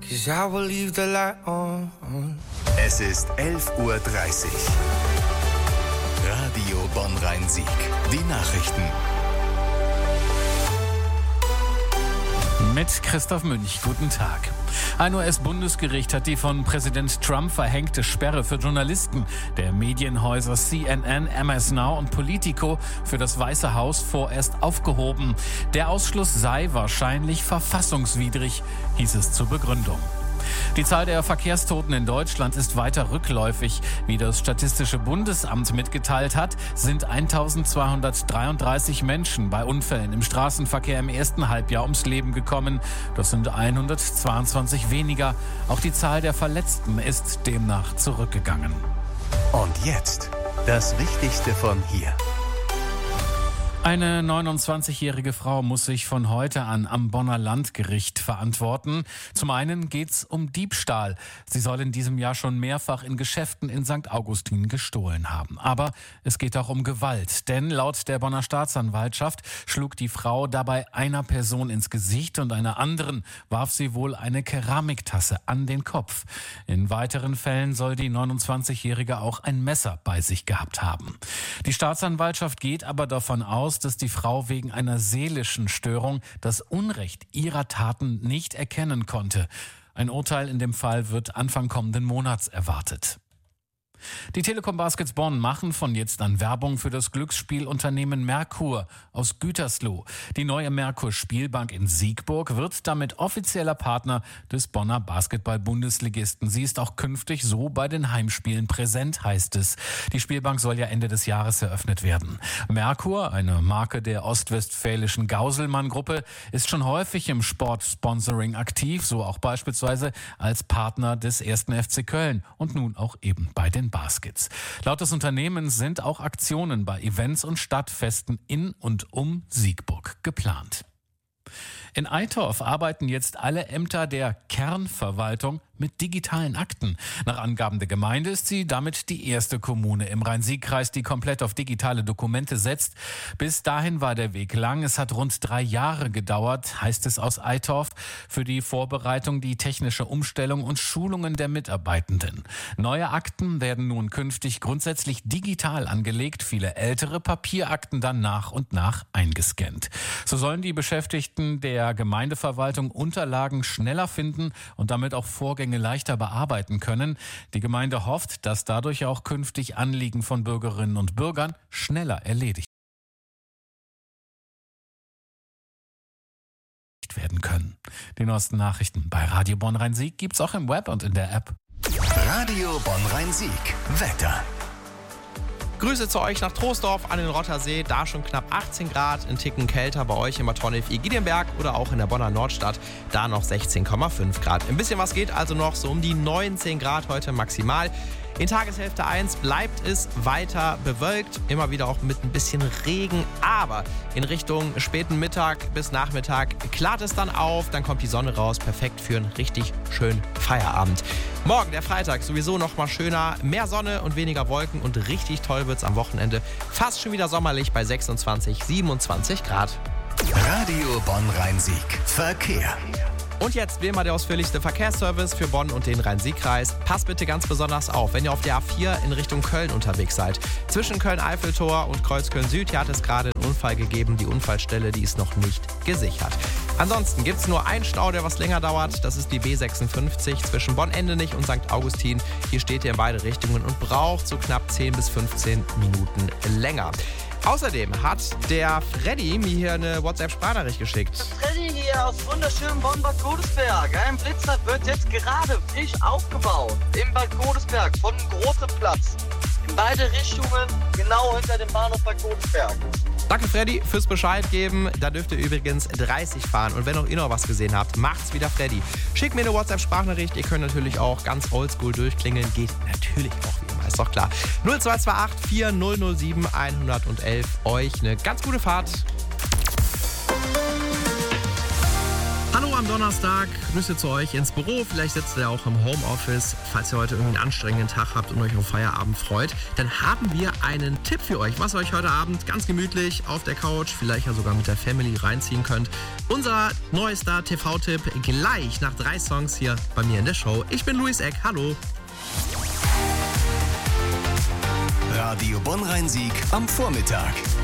'cause I will leave the light on. Es ist 11:30 Uhr. Radio Bonn-Rhein-Sieg. Die Nachrichten. Mit Christoph Münch. Guten Tag. Ein US-Bundesgericht hat die von Präsident Trump verhängte Sperre für Journalisten der Medienhäuser CNN, MS Now und Politico für das Weiße Haus vorerst aufgehoben. Der Ausschluss sei wahrscheinlich verfassungswidrig, hieß es zur Begründung. Die Zahl der Verkehrstoten in Deutschland ist weiter rückläufig. Wie das Statistische Bundesamt mitgeteilt hat, sind 1233 Menschen bei Unfällen im Straßenverkehr im ersten Halbjahr ums Leben gekommen. Das sind 122 weniger. Auch die Zahl der Verletzten ist demnach zurückgegangen. Und jetzt das Wichtigste von hier. Eine 29-jährige Frau muss sich von heute an am Bonner Landgericht verantworten. Zum einen geht's um Diebstahl. Sie soll in diesem Jahr schon mehrfach in Geschäften in St. Augustin gestohlen haben. Aber es geht auch um Gewalt. Denn laut der Bonner Staatsanwaltschaft schlug die Frau dabei einer Person ins Gesicht und einer anderen warf sie wohl eine Keramiktasse an den Kopf. In weiteren Fällen soll die 29-jährige auch ein Messer bei sich gehabt haben. Die Staatsanwaltschaft geht aber davon aus, dass die Frau wegen einer seelischen Störung das Unrecht ihrer Taten nicht erkennen konnte. Ein Urteil in dem Fall wird Anfang kommenden Monats erwartet. Die Telekom Baskets Bonn machen von jetzt an Werbung für das Glücksspielunternehmen Merkur aus Gütersloh. Die neue Merkur Spielbank in Siegburg wird damit offizieller Partner des Bonner Basketball-Bundesligisten. Sie ist auch künftig so bei den Heimspielen präsent, heißt es. Die Spielbank soll ja Ende des Jahres eröffnet werden. Merkur, eine Marke der ostwestfälischen Gauselmann-Gruppe, ist schon häufig im Sportsponsoring aktiv, so auch beispielsweise als Partner des 1. FC Köln und nun auch eben bei den Baskets. Laut des Unternehmens sind auch Aktionen bei Events und Stadtfesten in und um Siegburg geplant. In Eitorf arbeiten jetzt alle Ämter der Kernverwaltung mit digitalen Akten. Nach Angaben der Gemeinde ist sie damit die erste Kommune im Rhein-Sieg-Kreis, die komplett auf digitale Dokumente setzt. Bis dahin war der Weg lang. Es hat rund 3 Jahre gedauert, heißt es aus Eitorf, für die Vorbereitung, die technische Umstellung und Schulungen der Mitarbeitenden. Neue Akten werden nun künftig grundsätzlich digital angelegt, viele ältere Papierakten dann nach und nach eingescannt. So sollen die Beschäftigten der Gemeindeverwaltung Unterlagen schneller finden und damit auch Vorgänge leichter bearbeiten können. Die Gemeinde hofft, dass dadurch auch künftig Anliegen von Bürgerinnen und Bürgern schneller erledigt werden können. Die neuesten Nachrichten bei Radio Bonn-Rhein-Sieg gibt's auch im Web und in der App. Radio Bonn-Rhein-Sieg. Wetter. Grüße zu euch nach Troisdorf an den Rottersee, da schon knapp 18 Grad, ein Ticken kälter bei euch in Bad Honnef-Giedienberg oder auch in der Bonner Nordstadt, da noch 16,5 Grad. Ein bisschen was geht also noch, so um die 19 Grad heute maximal. In Tageshälfte 1 bleibt es weiter bewölkt, immer wieder auch mit ein bisschen Regen, aber in Richtung späten Mittag bis Nachmittag klart es dann auf, dann kommt die Sonne raus, perfekt für einen richtig schönen Feierabend. Morgen, der Freitag, sowieso noch mal schöner, mehr Sonne und weniger Wolken und richtig toll wird's am Wochenende. Fast schon wieder sommerlich bei 26, 27 Grad. Radio Bonn-Rhein-Sieg. Verkehr. Und jetzt wie immer der ausführlichste Verkehrsservice für Bonn und den Rhein-Sieg-Kreis. Passt bitte ganz besonders auf, wenn ihr auf der A4 in Richtung Köln unterwegs seid. Zwischen Köln-Eiffeltor und Kreuzköln-Süd hat es gerade einen Unfall gegeben. Die Unfallstelle, die ist noch nicht gesichert. Ansonsten gibt es nur einen Stau, der was länger dauert. Das ist die B56 zwischen Bonn-Endenich und St. Augustin. Hier steht ihr in beide Richtungen und braucht so knapp 10 bis 15 Minuten länger. Außerdem hat der Freddy mir hier eine WhatsApp-Sprachnachricht geschickt. Freddy hier aus wunderschönen Bonn-Bad Godesberg. Ein Blitzer wird jetzt gerade frisch aufgebaut. Im Bad Godesberg von Großem Platz. In beide Richtungen, genau hinter dem Bahnhof Bad Godesberg. Danke Freddy fürs Bescheid geben. Da dürft ihr übrigens 30 fahren. Und wenn auch ihr noch was gesehen habt, macht's wieder Freddy. Schickt mir eine WhatsApp-Sprachnachricht. Ihr könnt natürlich auch ganz oldschool durchklingeln. Geht natürlich auch wie immer, ist doch klar. 0228 4007 111. Euch eine ganz gute Fahrt. Hallo am Donnerstag. Donnerstag. Grüße zu euch ins Büro. Vielleicht sitzt ihr auch im Homeoffice. Falls ihr heute irgendwie einen anstrengenden Tag habt und euch auf Feierabend freut, dann haben wir einen Tipp für euch, was ihr euch heute Abend ganz gemütlich auf der Couch, vielleicht ja sogar mit der Family reinziehen könnt. Unser neuester TV-Tipp gleich nach 3 Songs hier bei mir in der Show. Ich bin Luis Eck. Hallo. Radio Bonn-Rhein-Sieg am Vormittag.